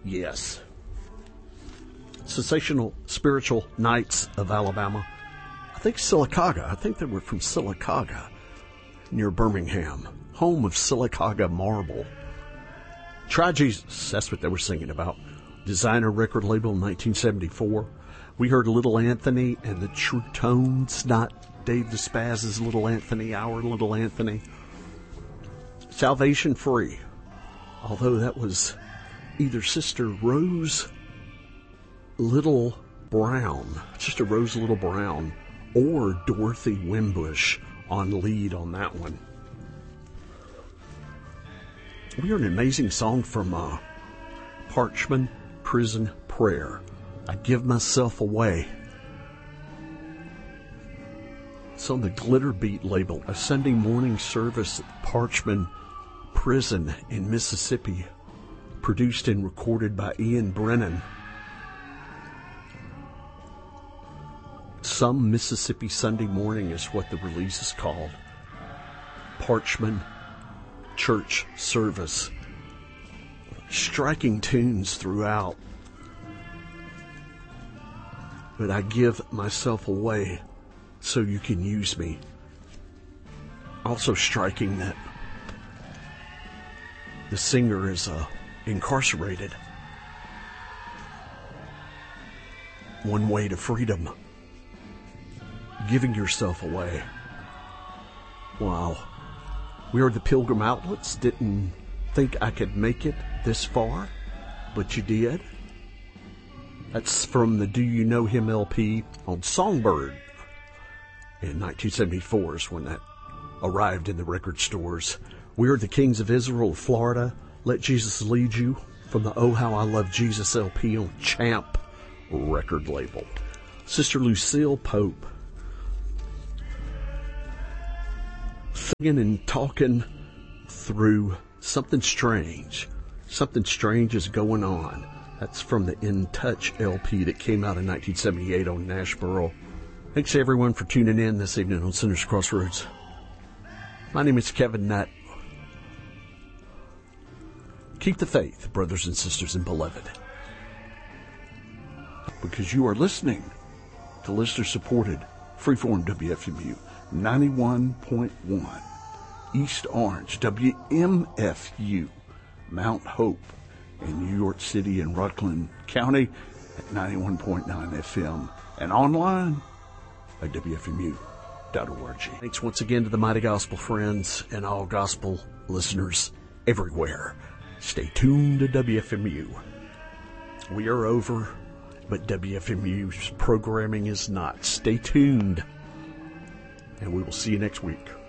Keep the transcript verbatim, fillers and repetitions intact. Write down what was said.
Yes. Sensational Spiritual Knights of Alabama. I think Sylacauga. I think they were from Sylacauga, near Birmingham, home of Sylacauga Marble. Try Jesus, that's what they were singing about. Designer record label, nineteen seventy-four. We heard Little Anthony and the True Tones, not Dave Despaz's Little Anthony, our Little Anthony. Salvation Free, although that was either Sister Rose Little Brown, Sister Rose Little Brown, or Dorothy Wimbush on lead on that one. We heard an amazing song from uh, Parchman Prison Prayer. I Give Myself Away. It's on the Glitter Beat label, a Sunday morning service at Parchman Prison in Mississippi, produced and recorded by Ian Brennan. Some Mississippi Sunday Morning is what the release is called. Parchman Church Service. Striking tunes throughout. But I give myself away so you can use me. Also striking that the singer is uh, incarcerated. One way to freedom. Giving yourself away. Wow. We are the Pilgrim Outlets. Didn't think I could make it this far, but you did. That's from the Do You Know Him L P on Songbird in nineteen seventy-four is when that arrived in the record stores. We are the Kings of Israel of Florida. Let Jesus Lead You from the Oh How I Love Jesus L P on Champ record label. Sister Lucille Pope singing and talking through Something Strange. Something Strange is Going On. That's from the In Touch L P that came out in nineteen seventy-eight on Nashboro. Thanks everyone for tuning in this evening on Sinners Crossroads. My name is Kevin Nutt. Keep the faith, brothers and sisters and beloved. Because you are listening to listener-supported Freeform W F M U ninety-one point one, East Orange W M F U, Mount Hope in New York City and Rockland County at ninety-one point nine F M and online at W F M U dot org. Thanks once again to the Mighty Gospel friends and all gospel listeners everywhere. Stay tuned to W F M U. We are over, but W F M U's programming is not. Stay tuned, and we will see you next week.